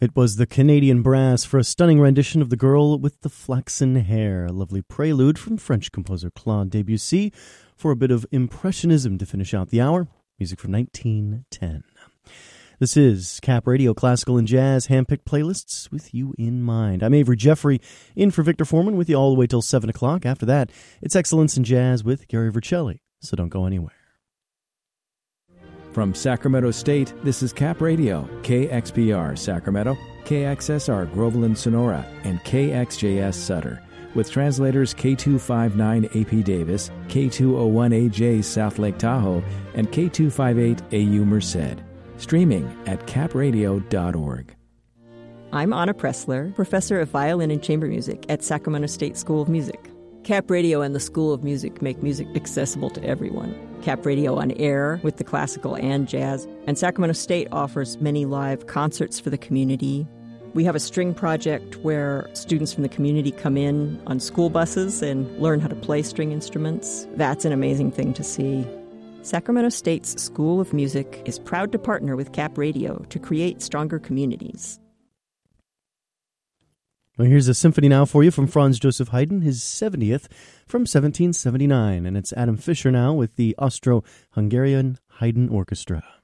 It was the Canadian Brass for a stunning rendition of The Girl with the Flaxen Hair, a lovely prelude from French composer Claude Debussy for a bit of impressionism to finish out the hour, music from 1910. This is Cap Radio Classical and Jazz handpicked playlists with you in mind. I'm Avery Jeffrey, in for Victor Foreman with you all the way till 7 o'clock. After that, it's Excellence in Jazz with Gary Vercelli, so don't go anywhere. From Sacramento State, this is Cap Radio, KXPR Sacramento, KXSR Groveland Sonora, and KXJS Sutter, with translators K259AP Davis, K201AJ South Lake Tahoe, and K258AU Merced. Streaming at capradio.org. I'm Anna Pressler, professor of violin and chamber music at Sacramento State School of Music. Cap Radio and the School of Music make music accessible to everyone. Cap Radio on air with the classical and jazz, and Sacramento State offers many live concerts for the community. We have a string project where students from the community come in on school buses and learn how to play string instruments. That's an amazing thing to see. Sacramento State's School of Music is proud to partner with Cap Radio to create stronger communities. Well, here's a symphony now for you from Franz Joseph Haydn, his 70th from 1779. And it's Adam Fischer now with the Austro-Hungarian Haydn Orchestra.